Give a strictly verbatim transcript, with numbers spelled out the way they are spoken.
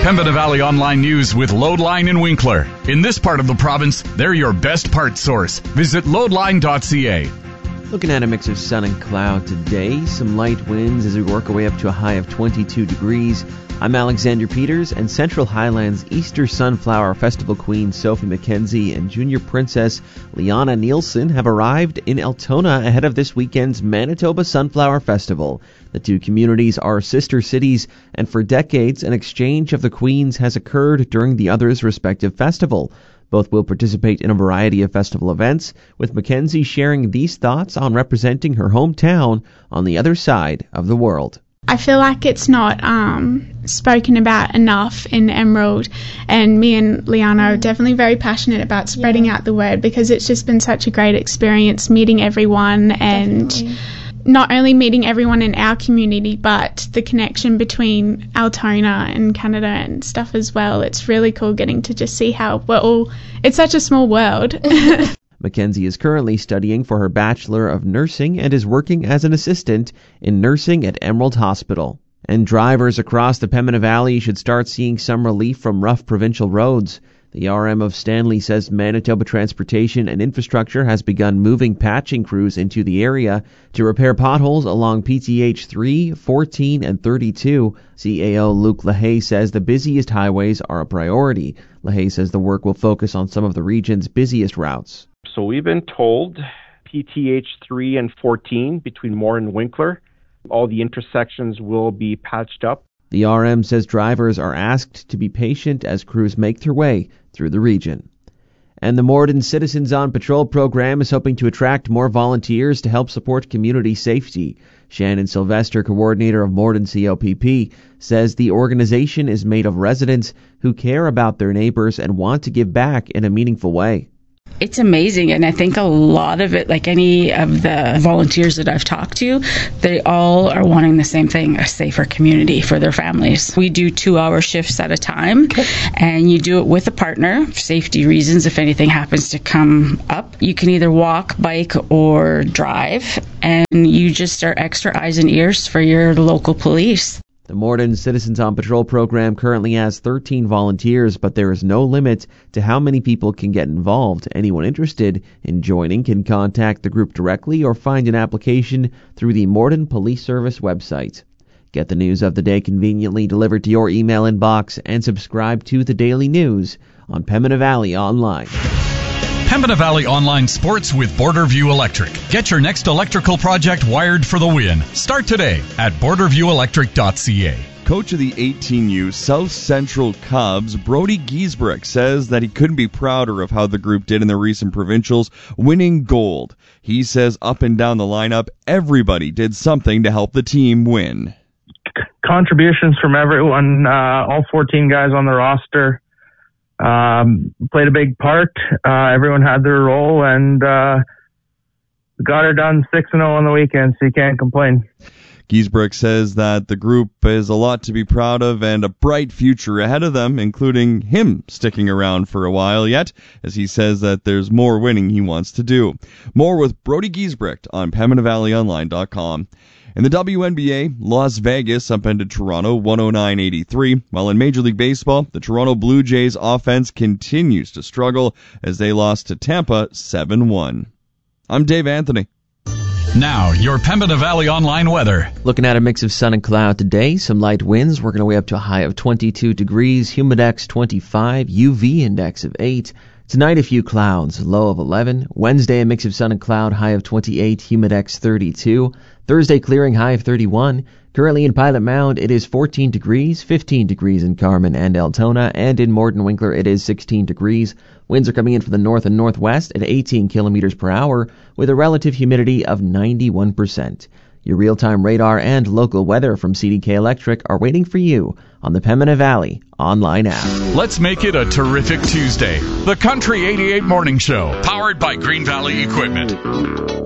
Pembina Valley Online News with Loadline in Winkler. In this part of the province, they're your best parts source. Visit loadline dot c a. Looking at a mix of sun and cloud today, some light winds as we work our way up to a high of twenty-two degrees. I'm Alexander Peters, and Central Highlands Easter Sunflower Festival Queen Sophie McKenzie and Junior Princess Liana Nielsen have arrived in Altona ahead of this weekend's Manitoba Sunflower Festival. The two communities are sister cities, and for decades an exchange of the queens has occurred during the other's respective festival. Both will participate in a variety of festival events, with Mackenzie sharing these thoughts on representing her hometown on the other side of the world. I feel like it's not um, spoken about enough in Emerald, and me and Liana are definitely very passionate about spreading yeah. out the word, because it's just been such a great experience meeting everyone and definitely. Not only meeting everyone in our community, but the connection between Altona and Canada and stuff as well. It's really cool getting to just see how we're all, it's such a small world. Mackenzie is currently studying for her Bachelor of Nursing and is working as an assistant in nursing at Emerald Hospital. And drivers across the Pembina Valley should start seeing some relief from rough provincial roads. The R M of Stanley says Manitoba Transportation and Infrastructure has begun moving patching crews into the area to repair potholes along P T H three, fourteen, and thirty-two. C A O Luke LaHaye says the busiest highways are a priority. LaHaye says the work will focus on some of the region's busiest routes. So we've been told P T H three and fourteen between Moore and Winkler, all the intersections will be patched up. The R M says drivers are asked to be patient as crews make their way through the region. And the Morden Citizens on Patrol program is hoping to attract more volunteers to help support community safety. Shannon Sylvester, coordinator of Morden C O P P, says the organization is made of residents who care about their neighbors and want to give back in a meaningful way. It's amazing, and I think a lot of it, like any of the volunteers that I've talked to, they all are wanting the same thing, a safer community for their families. We do two-hour shifts at a time, and you do it with a partner for safety reasons. If anything happens to come up, you can either walk, bike, or drive, and you just are extra eyes and ears for your local police. The Morden Citizens on Patrol program currently has thirteen volunteers, but there is no limit to how many people can get involved. Anyone interested in joining can contact the group directly or find an application through the Morden Police Service website. Get the news of the day conveniently delivered to your email inbox and subscribe to the Daily News on Pembina Valley Online. Pembina Valley Online Sports with Borderview Electric. Get your next electrical project wired for the win. Start today at border view electric dot c a. Coach of the eighteen U South Central Cubs, Brody Giesbrecht, says that he couldn't be prouder of how the group did in the recent provincials, winning gold. He says up and down the lineup, everybody did something to help the team win. Contributions from everyone, uh, all fourteen guys on the roster. Um, played a big part. Uh, everyone had their role, and uh, got her done six and oh on the weekend, so you can't complain. Giesbrecht says that the group is a lot to be proud of and a bright future ahead of them, including him sticking around for a while yet, as he says that there's more winning he wants to do. More with Brody Giesbrecht on Pembina Valley Online dot com. In the W N B A, Las Vegas upended Toronto one oh nine eighty-three, while in Major League Baseball, the Toronto Blue Jays offense continues to struggle as they lost to Tampa seven one. I'm Dave Anthony. Now, your Pembina Valley Online weather. Looking at a mix of sun and cloud today, some light winds working our way up to a high of twenty-two degrees, humidex twenty-five, U V index of eight. Tonight, a few clouds, low of eleven. Wednesday, a mix of sun and cloud, high of twenty-eight, humidex thirty-two. Thursday, clearing, high of thirty-one. Currently in Pilot Mound, it is fourteen degrees, fifteen degrees in Carman and Altona, and in Morden Winkler, it is sixteen degrees. Winds are coming in from the north and northwest at eighteen kilometers per hour, with a relative humidity of ninety-one percent. Your real-time radar and local weather from C D K Electric are waiting for you on the Pembina Valley online app. Let's make it a terrific Tuesday. The Country eighty-eight Morning Show, powered by Green Valley Equipment.